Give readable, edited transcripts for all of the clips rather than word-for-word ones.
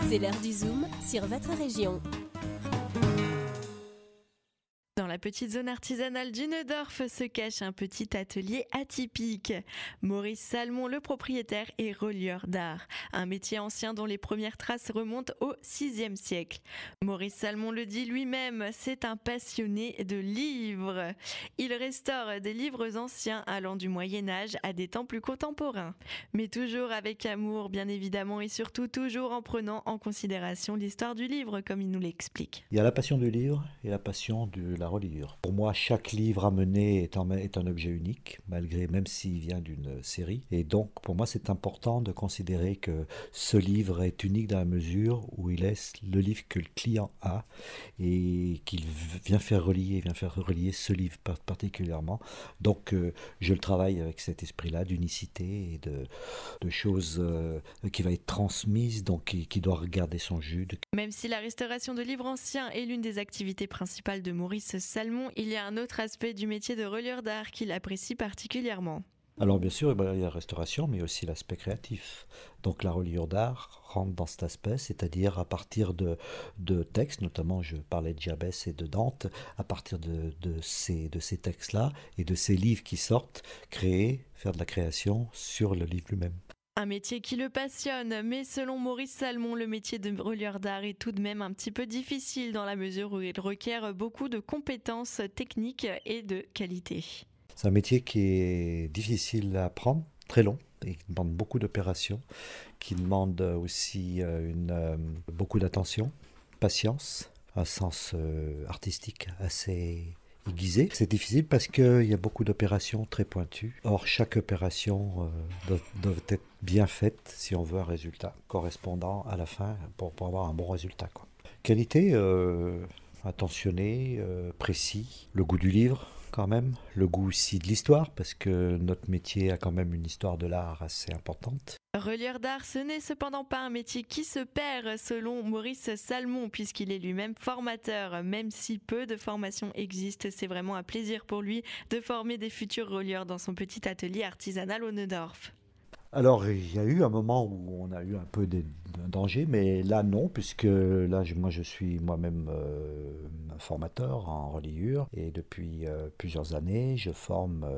C'est l'heure du Zoom sur votre région. Dans la petite zone artisanale du Neudorf se cache un petit atelier atypique. Maurice Salmon, le propriétaire, est relieur d'art, un métier ancien dont les premières traces remontent au VIe siècle. Maurice Salmon le dit lui-même, c'est un passionné de livres. Il restaure des livres anciens allant du Moyen-Âge à des temps plus contemporains. Mais toujours avec amour, bien évidemment, et surtout toujours en prenant en considération l'histoire du livre, comme il nous l'explique. Il y a la passion du livre et la passion de la reliure. Pour moi, chaque livre amené est un objet unique, même s'il vient d'une série. Et donc, pour moi, c'est important de considérer que ce livre est unique dans la mesure où il est le livre que le client a et qu'il vient faire relier ce livre particulièrement. Donc, je le travaille avec cet esprit-là d'unicité et de choses qui va être transmise, donc qui doit regarder son jus. Même si la restauration de livres anciens est l'une des activités principales de Maurice Salmon, il y a un autre aspect du métier de relieur d'art qu'il apprécie particulièrement. Alors bien sûr, il y a la restauration, mais aussi l'aspect créatif. Donc la reliure d'art rentre dans cet aspect, c'est-à-dire à partir de textes, notamment je parlais de Diabès et de Dante, à partir de ces textes-là et de ces livres qui sortent, faire de la création sur le livre lui-même. Un métier qui le passionne, mais selon Maurice Salmon, le métier de relieur d'art est tout de même un petit peu difficile dans la mesure où il requiert beaucoup de compétences techniques et de qualité. C'est un métier qui est difficile à apprendre, très long, et qui demande beaucoup d'opérations, qui demande aussi beaucoup d'attention, patience, un sens artistique assez aiguisé. C'est difficile parce qu'il y a beaucoup d'opérations très pointues. Or, chaque opération doit être bien faite si on veut un résultat correspondant à la fin pour avoir un bon résultat, quoi. Qualité, attentionné, précis, le goût du livre quand même, le goût aussi de l'histoire parce que notre métier a quand même une histoire de l'art assez importante. Relieur d'art, ce n'est cependant pas un métier qui se perd selon Maurice Salmon puisqu'il est lui-même formateur. Même si peu de formations existent, c'est vraiment un plaisir pour lui de former des futurs relieurs dans son petit atelier artisanal au Neudorf. Alors, il y a eu un moment où on a eu un peu de danger, mais là non, puisque là, moi je suis moi-même un formateur en reliure et depuis plusieurs années, je forme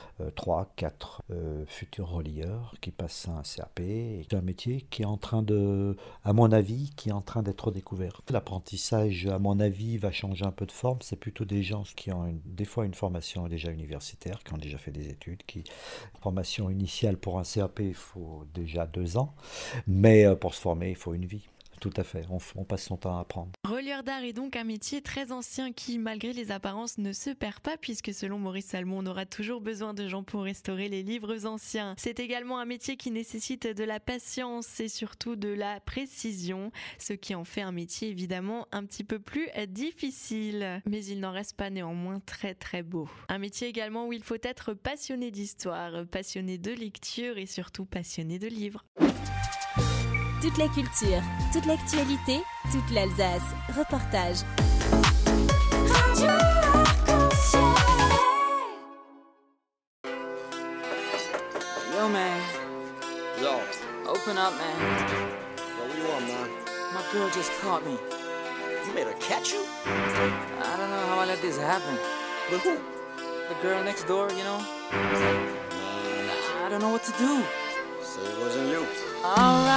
3-4 futurs relieurs qui passent un CAP. C'est un métier qui est en train à mon avis, qui est en train d'être redécouvert. L'apprentissage, à mon avis, va changer un peu de forme. C'est plutôt des gens qui ont des fois une formation déjà universitaire, qui ont déjà fait des études, formation initiale pour un CAP, il faut déjà 2 ans, mais pour se former, il faut une vie. Tout à fait, on passe son temps à apprendre. Relieur d'art est donc un métier très ancien qui, malgré les apparences, ne se perd pas puisque selon Maurice Salmon, on aura toujours besoin de gens pour restaurer les livres anciens. C'est également un métier qui nécessite de la patience et surtout de la précision, ce qui en fait un métier évidemment un petit peu plus difficile. Mais il n'en reste pas néanmoins très très beau. Un métier également où il faut être passionné d'histoire, passionné de lecture et surtout passionné de livres. Toute la culture, toute l'actualité, toute l'Alsace. Reportage. Yo, man. Yo. Open up, man. Yo, what you want, man? My girl just caught me. You made her catch you? I don't know how I let this happen. With who? The girl next door, you know? I don't know what to do. So it wasn't you. All right.